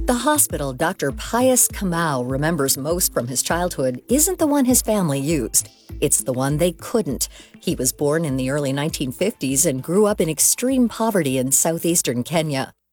The hospital Dr. Pius Kamau remembers most from his childhood isn't the one his family used. It's the one they couldn't. He was born in the early 1950s and grew up in extreme poverty in southeastern Kenya.